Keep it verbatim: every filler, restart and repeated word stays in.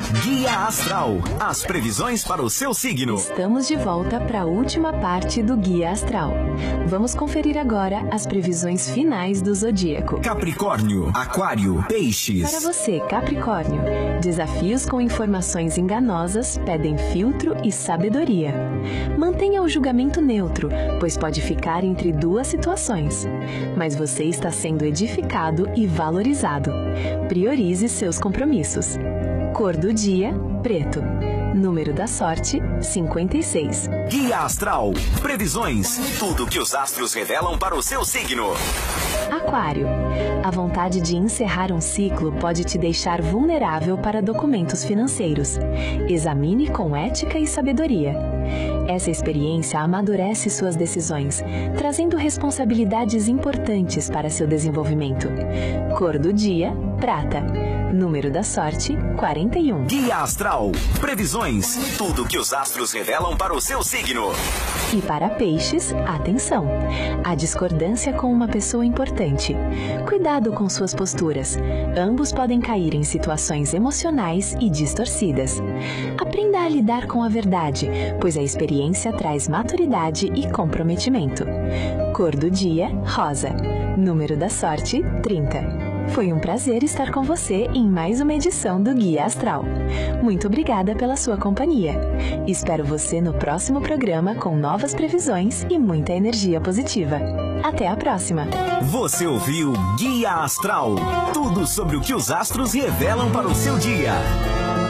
Guia Astral, as previsões para o seu signo. Estamos de volta para a última parte do Guia Astral. Vamos conferir agora as previsões finais do zodíaco. Capricórnio, Aquário, Peixes. Para você, Capricórnio, desafios com informações enganosas pedem filtro e sabedoria. Mantenha o julgamento neutro, pois pode ficar entre duas situações. Mas você está sendo edificado e valorizado. Priorize seus compromissos. Cor do dia, preto. Número da sorte, cinquenta e seis. Guia Astral, previsões, tudo que os astros revelam para o seu signo. Aquário, a vontade de encerrar um ciclo pode te deixar vulnerável para documentos financeiros. Examine com ética e sabedoria. Essa experiência amadurece suas decisões, trazendo responsabilidades importantes para seu desenvolvimento. Cor do dia, prata. Número da sorte, quarenta e um. Guia Astral, previsões, tudo que os astros revelam para o seu signo. E para peixes, atenção! Há discordância com uma pessoa importante. Cuidado com suas posturas. Ambos podem cair em situações emocionais e distorcidas. Aprenda a lidar com a verdade, pois a experiência traz maturidade e comprometimento. Cor do dia, rosa. Número da sorte, trinta. Foi um prazer estar com você em mais uma edição do Guia Astral. Muito obrigada pela sua companhia. Espero você no próximo programa com novas previsões e muita energia positiva. Até a próxima! Você ouviu Guia Astral, tudo sobre o que os astros revelam para o seu dia.